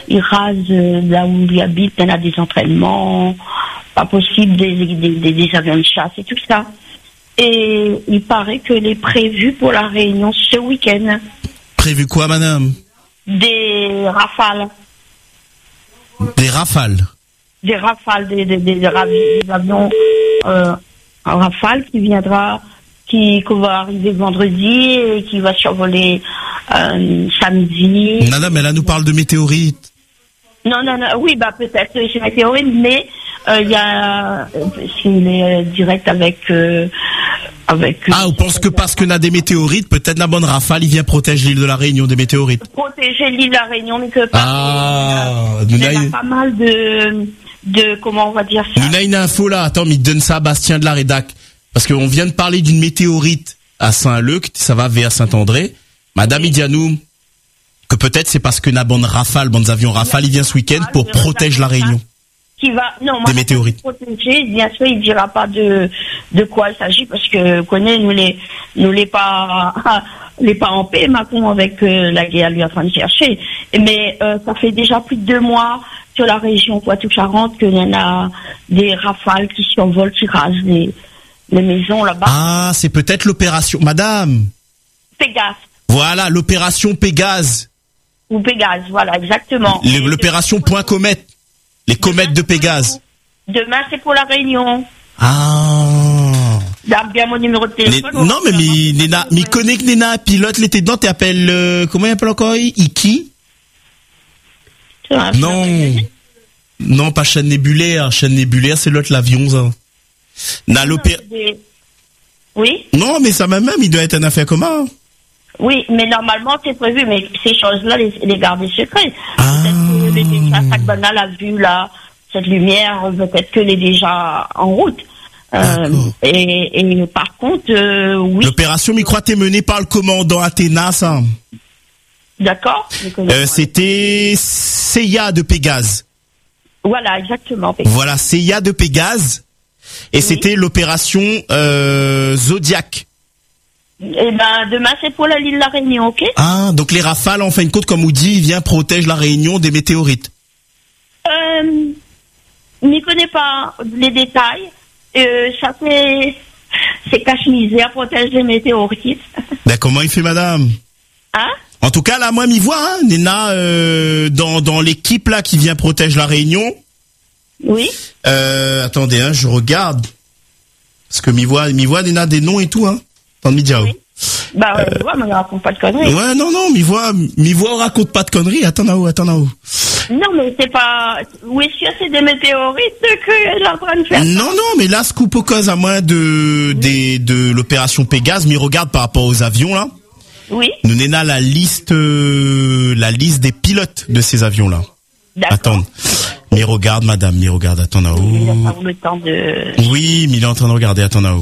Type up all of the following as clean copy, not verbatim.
il rase là où il habite, il y en a des entraînements, pas possible, des avions de chasse et tout ça. Et il paraît que les prévus pour la Réunion ce week-end. Prévu quoi, madame? Des rafales. Des rafales? Des rafales, des avions en rafale qui va arriver vendredi et qui va survoler samedi. Madame, elle nous parle de météorites. Non, oui, peut-être c'est météorite, mais il y a, s'il est direct avec. On pense que parce qu'on a des météorites, peut-être la bonne rafale, il vient protéger l'île de la Réunion des météorites. Protéger l'île de la Réunion, mais que pas. Il y a pas mal de comment on va dire ça. Nous a une info là, attends, mais donne ça à Bastien de la Rédac. Parce qu'on vient de parler d'une météorite à Saint-Luc, ça va vers Saint-André. Madame, il dit à nous que peut-être c'est parce que la bonne rafale, bonnes avions rafale, il vient ce week-end pour protéger la Réunion. Des météorites. Protéger, bien sûr, il dira pas de quoi il s'agit parce que connaît nous les pas en paix Macron avec la guerre lui est en train de chercher. Mais ça fait déjà plus de 2 mois sur la région Poitou-Charentes qu'il y en a des rafales qui survolent, qui rasent les maisons là-bas. Ah, c'est peut-être l'opération, madame. Pégase. Voilà, l'opération Pégase. Ou Pégase, voilà, exactement. L'opération Point Comète. Les comètes de Pégase. Demain, c'est pour la Réunion. Ah. Bien mon numéro de téléphone. Non, mais Nena, connaît que Nena, pilote, l'été dedans, t'appelles, comment il appelle encore? Iki? Non, pas chaîne nébulaire. Chaîne nébulaire, c'est l'autre, l'avion, ça. Oui? Non, mais ça même, il doit être un affaire commun. Oui, mais normalement, c'est prévu, mais ces choses-là, les garder secrets. Ah. Peut-être que Sac Banal a vu, là, cette lumière, peut-être qu'elle est déjà en route. Et par contre, oui. L'opération Microat est menée par le commandant Athéna, ça. D'accord. C'était Seiya de Pégase. Voilà, exactement. Pégase. Voilà, Seiya de Pégase. Et c'était l'opération Zodiac. Eh ben, demain, c'est pour l'île de la Réunion, ok? Ah, donc les rafales, en fin de compte, comme on dit, il vient protéger la Réunion des météorites. N'y connais pas les détails. Ça fait, c'est cache-misère, protège les météorites. Ben, comment il fait, madame? Hein? En tout cas, là, moi, m'y vois, hein, Nena, dans l'équipe, là, qui vient protéger la Réunion. Oui. Attendez, hein, je regarde. Parce que m'y voit, Nena, des noms et tout, hein. Dans le média. Oui. Bah, ouais, mais on raconte pas de conneries. Ouais, non, m'y voit, on raconte pas de conneries. Attends là-haut. Non, mais c'est pas, oui, sûr, c'est des météorites qu'elle est en train de faire. Non, mais là, scoop au cause à moins de l'opération Pégase, mais regarde par rapport aux avions, là. Oui. Nous n'avons la liste des pilotes de ces avions-là. D'accord. Attends. Mais regarde, madame, attends là-haut. Il a pas le temps de... Oui, mais il est en train de regarder, attends là-haut.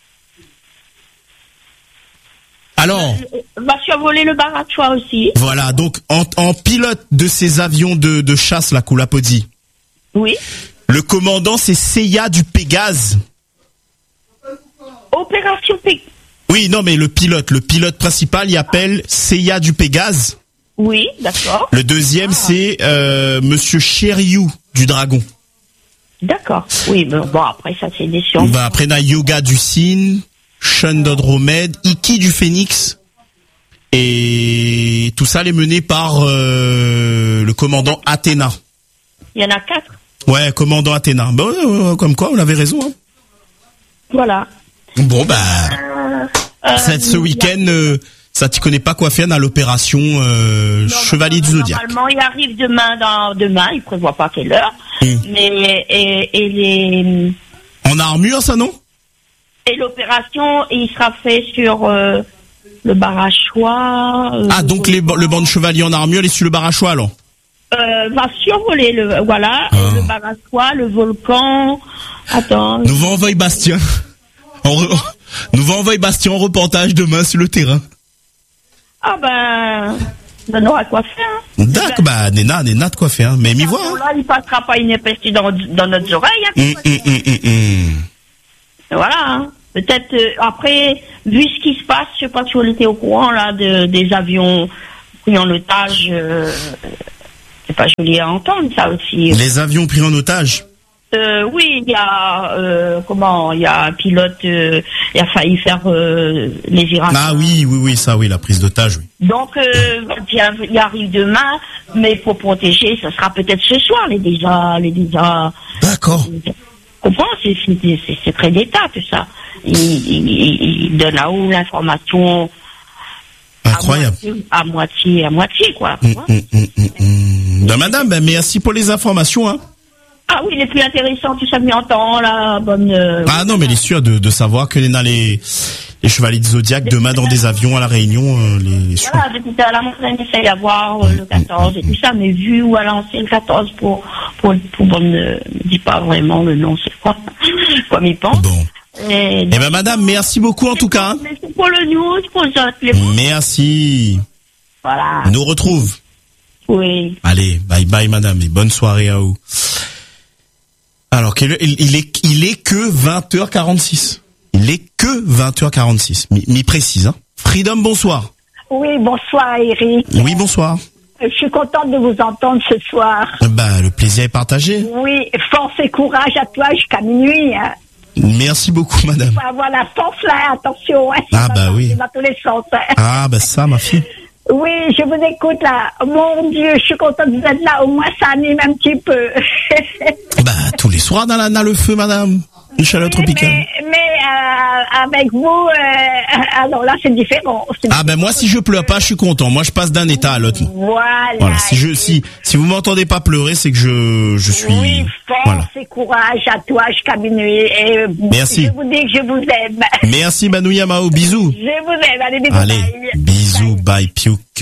Alors, va survoler le Barachois aussi. Voilà, donc en pilote de ces avions de chasse, la Koulapodi. Oui. Le commandant, c'est Seiya du Pégase. Opération Pégase. Oui, non, mais le pilote principal, il appelle Seiya du Pégase. Oui, d'accord. Le deuxième, c'est Monsieur Chériou du Dragon. D'accord. Oui, mais bon, après ça, c'est des sciences. Bah, après, on a Yoga du Cygne, Sean d'Andromède, Iki du Phénix. Et tout ça est mené par le commandant Athéna. Il y en a 4. Ouais, commandant Athéna. Bah, comme quoi, on avait raison. Hein. Voilà. Bon, bah, ce week-end, ça tu connais pas quoi faire dans l'opération Chevalier du Zodiac. Normalement, il arrive demain, il prévoit pas quelle heure. Mais et les. En armure, ça non? Et l'opération, il sera fait sur le Barachois. Donc le banc de chevalier en armure, il est sur le Barachois, alors? Va survoler le Barachois, le volcan. Attends. Nous va envoyer Bastien. Nous va envoyer Bastien en reportage demain sur le terrain. Ah ben, on aura quoi faire. D'accord, bah, Nena de quoi faire. Mais m'y voit. Là, il passera pas une épaisseur dans notre oreille. Voilà. Hein. Peut-être après, vu ce qui se passe, je sais pas si on était au courant là des avions pris en otage c'est pas joli à entendre, ça aussi. Les avions pris en otage. Oui, il y a un pilote, il a failli faire les Iraniens. Ah oui, ça, oui, la prise d'otage, oui. Donc, il arrive demain, mais pour protéger, ça sera peut-être ce soir, les déjà. D'accord. Comprends, c'est très d'État, tout ça. Il donne à où l'information. Incroyable. À moitié, quoi. Ben, madame, merci pour les informations, hein. Ah oui, les plus intéressants, tout ça mis en temps, la bonne... Ah non, mais il est sûr de savoir que les chevaliers du Zodiac demain dans des avions à la Réunion, Voilà, j'étais à la montagne, j'essaie d'avoir le 14 et tout ça, mais vu où a lancé le 14 pour ne dis pas vraiment le nom, c'est quoi, comme il pense. Bon. Eh ben madame, merci beaucoup en tout cas. Merci pour le news, pour les... Merci. Voilà. On nous retrouve. Oui. Allez, bye bye madame et bonne soirée à vous. Alors, il est que 20h46. Il est que 20h46. Mi précise, hein. Freedom, bonsoir. Oui, bonsoir Eric. Oui, bonsoir. Je suis contente de vous entendre ce soir. Bah, le plaisir est partagé. Oui, force et courage à toi jusqu'à minuit. Hein. Merci beaucoup, madame. Il faut avoir la force là, attention. Hein, ah bah oui. Dans tous les sens. Hein. Ah bah ça, ma fille. Oui, je vous écoute là. Mon Dieu, je suis contente de vous être là. Au moins, ça anime un petit peu. Bah, tous les soirs dans le feu, madame. Une chaleur tropicale. Mais avec vous, alors là, c'est différent. Ah ben moi, si je pleure pas, je suis content. Moi, je passe d'un état à l'autre. Voilà. Si vous m'entendez pas pleurer, c'est que je suis. Oui, force et courage à toi jusqu'à minuit. Et merci. Je vous dis que je vous aime. Merci, Banouya Mao. Bisous. Je vous aime. Allez, bisous. Allez, bye. bisous, bye, Piouk.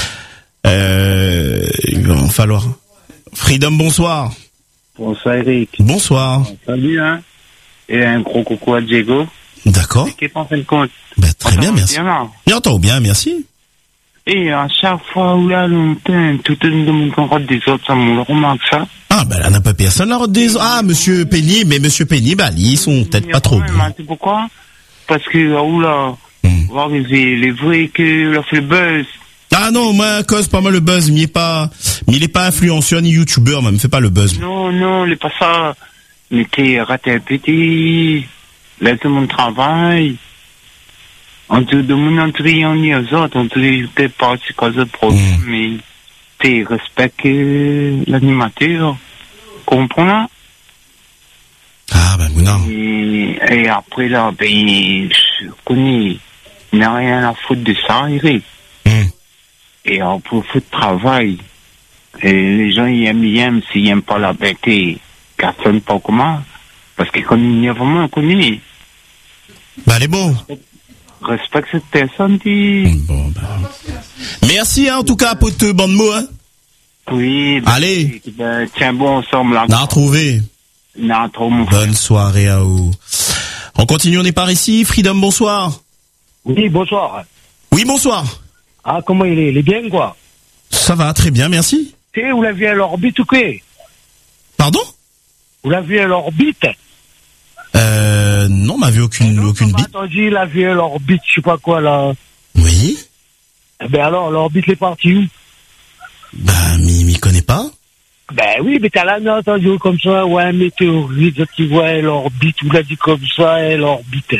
Il va en falloir. Freedom, bonsoir. Bonsoir Eric. Bonsoir. Salut, hein. Et un gros coucou à Diego. D'accord. Qu'est-ce qu'on fait de compte? Ben, très bien, merci. J'entends bien, merci. Et à chaque fois où là, longtemps, tout le monde rencontre des autres, ça me remarque ça. Ah, ben là, n'a pas personne la route des autres. Ah, monsieur Penny, bah, ils sont peut-être pas trop bien. Tu sais pourquoi? Parce que, là, voir les vrais que, là, fait le buzz. Ah non, moi, cause pas mal le buzz, mais il est pas influenceur ni youtubeur, même, fait pas le buzz. Non, il est pas ça. Mais t'es raté un petit, là, tout le monde travaille. On te demande d'entrer en y aux autres, on te dit peut-être pas c'est cause de problème, mais t'es respecte l'animateur. Comprends? Ah, ben, non. Et après, là, je connais, il n'y a rien à foutre de ça, Eric. Et on peut foutre travail. Et les gens, ils aiment bien, s'ils n'aiment pas la bêtise, personne pas comment. Parce qu'ils connaissent vraiment, on connaît. Bah, elle est bon. Respecte cette personne, Bon, bah. Merci, hein, en tout cas, pour te bande mots, hein. Oui. Allez. Tiens bon ensemble, là. N'a retrouvé. Bonne soirée à vous. On continue, on est par ici. Freedom, bonsoir. Oui, bonsoir. Oui, bonsoir. Ah, comment il est? Il est bien, quoi? Ça va, très bien, merci. Vous l'avez à l'orbite ou quoi? Pardon? Vous l'avez à l'orbite? Non, on m'a vu aucune bite. Entendu, la vie à l'orbite, je sais pas quoi, là. Oui. Eh ben alors, l'orbite, est partie où? Bah, m'y connaît pas. Ben oui, mais t'as là, entendu comme ça, ouais, un météorite, tu vois, l'orbite, vous l'a dit comme ça, l'orbite.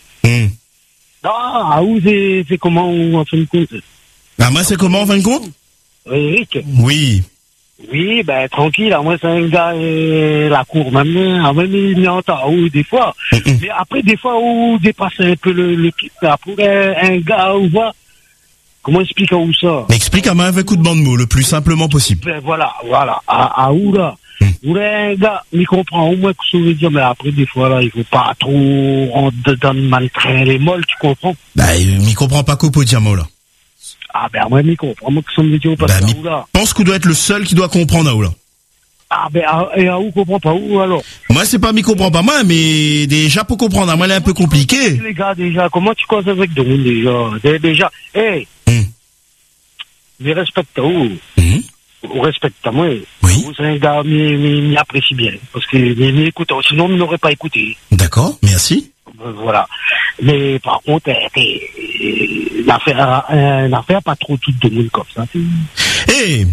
Ah, où c'est comment, en fin de compte? Ah, moi, c'est comment, en fin de compte? Eric? Oui. Oui, ben, tranquille, moi, c'est un gars, la cour, même il y entend, ou des fois. Mais après, des fois, où dépasse un peu le après, un gars, où va, comment expliquer où ça? Explique à moi avec coup de bande mots, le plus simplement possible. Ben, voilà, à où là? Où là, un gars, il comprend au moins ce que ça veut dire, mais après, des fois, là, il faut pas trop rentrer dans le maltrain les molles, tu comprends? Ben, il comprend pas qu'au diamant, là. Ah, ben, moi, il comprend, moi, que ça me dit, parce que là. Je pense qu'on doit être le seul qui doit comprendre à où, là. Ah, ben, et à où comprend pas où, alors? Moi, c'est pas, comprend pas moi, mais déjà, pour comprendre, à moi, elle est un peu compliqué. Les gars, déjà, comment tu causes avec de monde, déjà? Hey! Je respecte où? On respecte moi. Oui. C'est un gars, m'y apprécie bien. Parce que, écoute, sinon, on n'aurait pas écouté. D'accord, merci. Voilà. Mais, par contre, l'affaire pas trop tout de monde comme ça. Eh,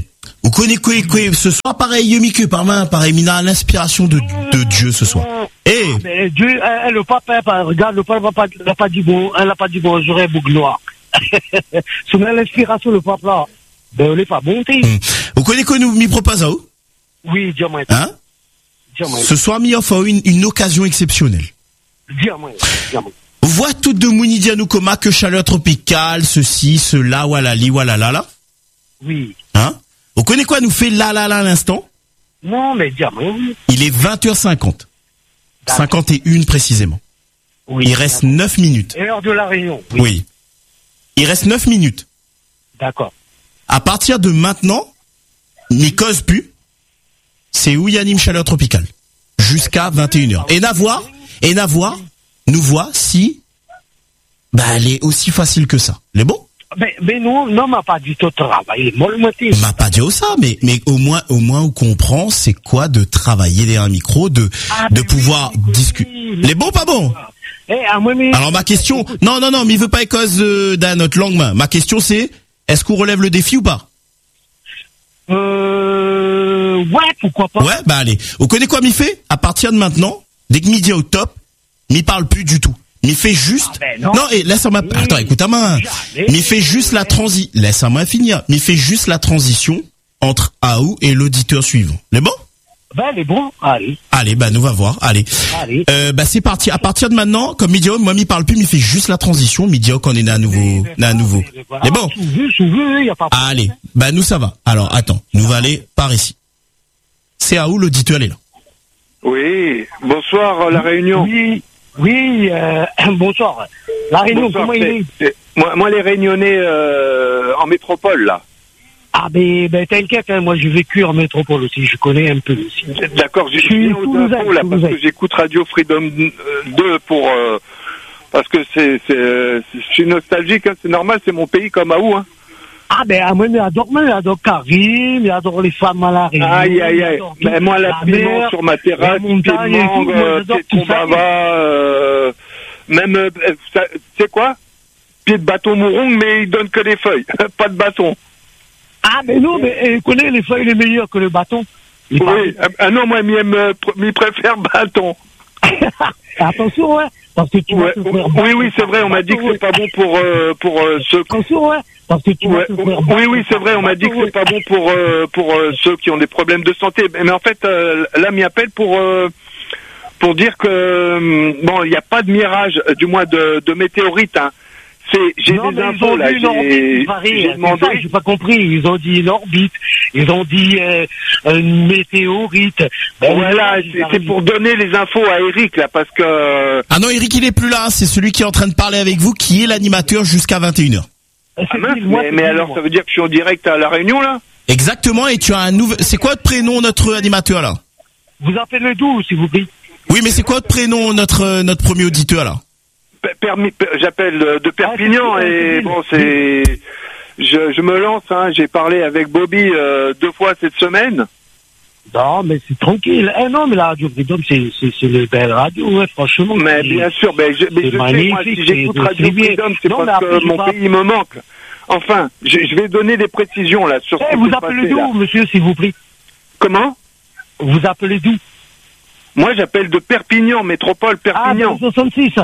Vous connaissez quoi, ce soir, pareil, Mickey, pareil, Mina, l'inspiration de Dieu ce soir. Mais Dieu, le pape, regarde, le pape n'a pas dit bon, elle n'a pas dit bonjour, boucle noire. Sous l'inspiration, le pape là, ben, on n'est pas monté. Vous connaissez quoi, nous, mi propose à vous? Oui, dis-moi. Hein? Ce soir, mi offre une occasion exceptionnelle. Dis-moi. Vous voyez tout de Mounidianou Koma que chaleur tropicale, ceci, cela, walali, walala. Oui. Hein? Vous connaissez quoi nous fait là à l'instant? Non, mais dis-moi. Il est 20h50. 51 précisément. Oui. Il reste 9 minutes. Et l'heure de la réunion. Oui. Il reste 9 minutes. D'accord. À partir de maintenant, n'y cause plus. C'est où Yannim chaleur tropicale. Jusqu'à 21h. Et n'avoir, nous voit si, elle est aussi facile que ça. Elle est bon? Mais non, m'a pas dit tout travail. M'a pas dit ça, mais au moins, on comprend c'est quoi de travailler derrière un micro, de pouvoir discuter. Les bons, pas bon? Alors ma question, non, mais il veut pas être cause dans notre langue, ma question c'est, est-ce qu'on relève le défi ou pas? Ouais, pourquoi pas? Ouais, allez. Vous connaissez quoi, m'y fait? À partir de maintenant, dès que midi au top, m'y parle plus du tout. M'y fait juste, laisse-moi, attends, écoute à main. M'y fait juste la laisse-moi finir. M'y fait juste la transition entre Aou et l'auditeur suivant. Les bon? Les bons, allez. Allez, nous va voir, allez. C'est parti. À partir de maintenant, comme Midio, moi, m'y parle plus, m'y fait juste la transition. Midio, qu'on est à nouveau. Les bons? Y a pas. Allez, nous ça va. Alors, attends, nous va aller par ici. C'est Aou, l'auditeur, elle est là. Oui, bonsoir, la Réunion. Oui, bonsoir. La Réunion, bonsoir, comment il est? Moi, les Réunionnais en métropole, là. T'inquiète, moi j'ai vécu en métropole aussi, je connais un peu aussi. D'accord, je suis bien aux infos, là, parce que j'écoute Radio Freedom 2 parce que je suis nostalgique, hein, c'est normal, c'est mon pays comme Aou, hein. Moi, il adore Karim, il adore les femmes à la Réunion. Aïe. Moi, la piment sur ma terrasse, piment, bava, même, tu sais quoi? Pied de bâton mourong, mais il donne que des feuilles, pas de bâton. Mais non, mais connais les feuilles les meilleures que le bâton. Oui, non, moi, m'y préfère bâton. Attention, ouais, parce que tu vas te faire bâton. Oui, c'est vrai, on m'a dit que c'est pas bon pour ceux. Attention, ouais, parce que tu vas te faire bâton. Oui, c'est vrai, on m'a dit que c'est pas bon pour ceux qui ont des problèmes de santé. Mais en fait, là, m'y appelle pour dire que il n'y a pas de mirage, du moins de météorite, hein. J'ai des infos là, j'ai demandé. J'ai pas compris. Ils ont dit une orbite, ils ont dit une météorite. Voilà, c'est pour donner les infos à Eric là, parce que. Ah non, Eric il est plus là. C'est celui qui est en train de parler avec vous, qui est l'animateur jusqu'à 21h. Mais alors ça veut dire que je suis en direct à la Réunion là? Exactement. Et tu as un nouveau. C'est quoi votre prénom, notre animateur là? Vous appelez d'où, s'il vous plaît? Oui, mais c'est quoi votre prénom, notre premier auditeur là? J'appelle de Perpignan et bon je me lance, hein, j'ai parlé avec Bobby 2 fois cette semaine. Non mais c'est tranquille. Non mais la Radio Freedom c'est une belle radio, ouais, franchement. Mais bien sûr, je sais, moi si j'écoute Radio Freedom c'est parce que mon pays me manque. Enfin, je vais donner des précisions là sur ce qui vous appelez d'où, monsieur, s'il vous plaît? Comment? Vous appelez d'où? Moi, j'appelle de Perpignan, métropole Perpignan. 66,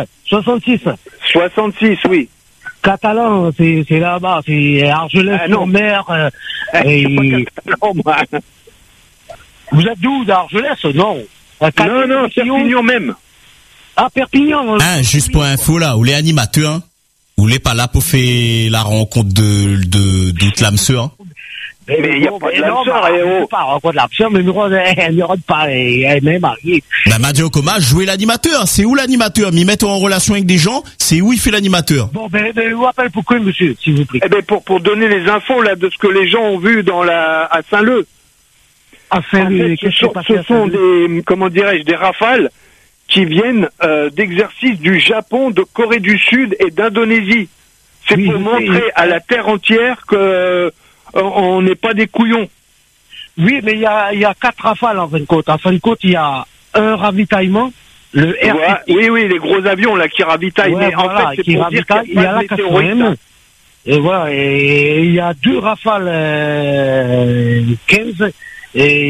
oui. Catalan, c'est là-bas, c'est Argelès-sur-Mer. C'est pas catalan, moi. Vous êtes d'où, d'Argelès? Non. Non, Perpignan même. Perpignan. Juste pour info, là, où les animateurs, où les pas là pour faire la rencontre de l'âme sœur. Mais il n'y a pas de l'âme pas rencontre l'âme sœur, mais il n'y aura pas, elle est mariée. Madio Koma, jouer l'animateur. C'est où l'animateur? M'y mettre en relation avec des gens, c'est où il fait l'animateur? Bon, vous appelez pourquoi, monsieur, s'il vous plaît? Pour donner les infos, là, de ce que les gens ont vu à Saint-Leu. À Saint-Leu, ce sont des, comment dirais-je, des rafales qui viennent, d'exercices du Japon, de Corée du Sud et d'Indonésie. C'est pour montrer à la terre entière que, on n'est pas des couillons. Oui, mais il y a 4 rafales en fin de compte. En fin de compte, il y a un ravitaillement, le RCT. Oui, les gros avions là qui ravitaillent. Mais en fait, c'est pour dire qu'il y a pas de météorite. Et voilà, et il y a 2 rafales 15 et